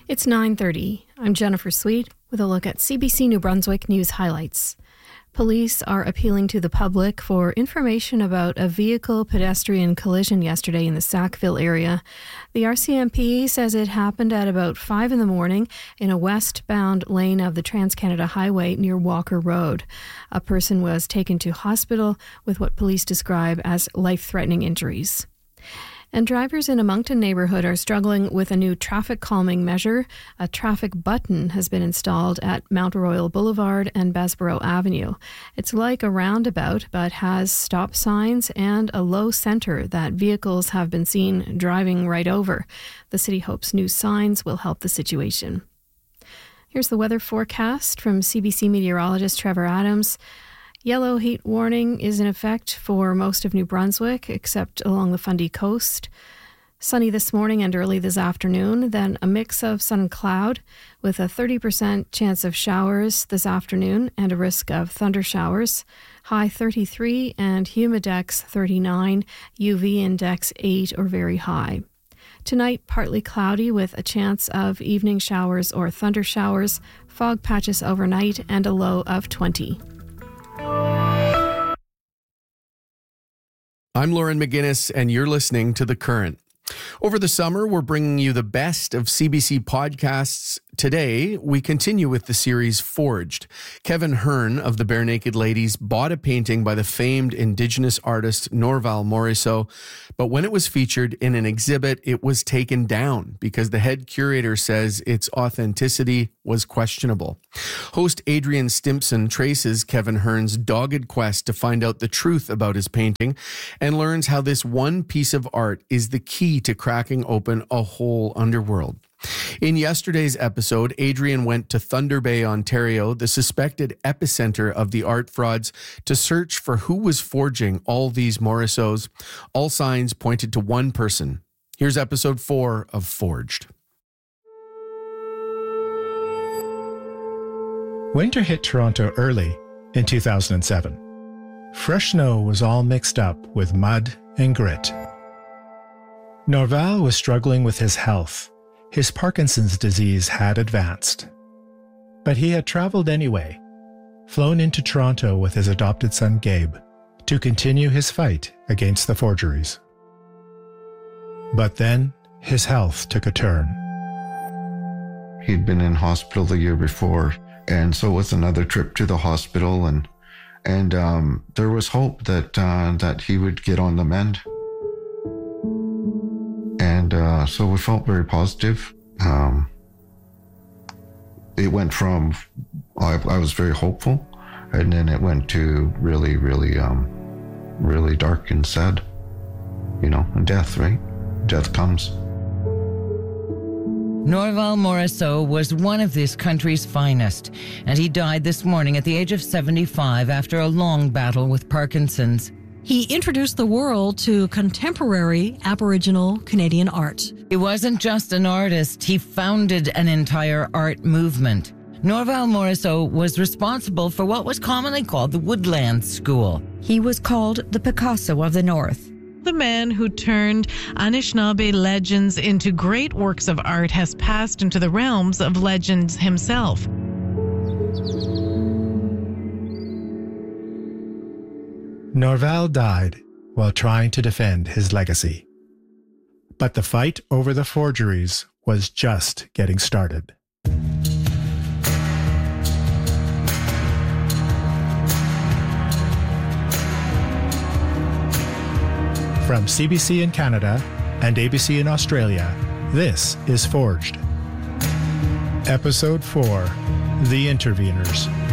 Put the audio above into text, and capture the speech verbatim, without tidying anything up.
It's nine thirty. I'm Jennifer Sweet with a look at C B C New Brunswick news highlights. Police are appealing to the public for information about a vehicle-pedestrian collision yesterday in the Sackville area. The R C M P says it happened at about five in the morning in a westbound lane of the Trans-Canada Highway near Walker Road. A person was taken to hospital with what police describe as life-threatening injuries. And drivers in a Moncton neighbourhood are struggling with a new traffic calming measure. A traffic button has been installed at Mount Royal Boulevard and Bessborough Avenue. It's like a roundabout, but has stop signs and a low centre that vehicles have been seen driving right over. The city hopes new signs will help the situation. Here's the weather forecast from C B C meteorologist Trevor Adams. Yellow heat warning is in effect for most of New Brunswick, except along the Fundy coast. Sunny this morning and early this afternoon, then a mix of sun and cloud with a thirty percent chance of showers this afternoon and a risk of thunder showers. High thirty-three and humidex thirty-nine, U V index eight or very high. Tonight, partly cloudy with a chance of evening showers or thunder showers, fog patches overnight and a low of twenty. I'm Lauren McGinnis, and you're listening to The Current. Over the summer, we're bringing you the best of C B C podcasts. Today, we continue with the series Forged. Kevin Hearn of the Bare Naked Ladies bought a painting by the famed Indigenous artist Norval Morisseau, but when it was featured in an exhibit, it was taken down because the head curator says its authenticity was questionable. Host Adrian Stimpson traces Kevin Hearn's dogged quest to find out the truth about his painting and learns how this one piece of art is the key to cracking open a whole underworld. In yesterday's episode, Adrian went to Thunder Bay, Ontario, the suspected epicenter of the art frauds, to search for who was forging all these Morisseaus. All signs pointed to one person. Here's episode four of Forged. Winter hit Toronto early in two thousand seven. Fresh snow was all mixed up with mud and grit. Norval was struggling with his health. His Parkinson's disease had advanced. But he had traveled anyway, flown into Toronto with his adopted son Gabe to continue his fight against the forgeries. But then his health took a turn. He'd been in hospital the year before, and so it was another trip to the hospital, and and um, there was hope that uh, that he would get on the mend. And uh, so we felt very positive. Um, it went from, I, I was very hopeful, and then it went to really, really, um, really dark and sad. You know, and death, right? Death comes. Norval Morisseau was one of this country's finest, and he died this morning at the age of seventy-five after a long battle with Parkinson's. He introduced the world to contemporary Aboriginal Canadian art. He wasn't just an artist, he founded an entire art movement. Norval Morisseau was responsible for what was commonly called the Woodland School. He was called the Picasso of the North. The man who turned Anishinaabe legends into great works of art has passed into the realms of legends himself. Norval died while trying to defend his legacy. But the fight over the forgeries was just getting started. From C B C in Canada and A B C in Australia, this is Forged. Episode four, The Interveners.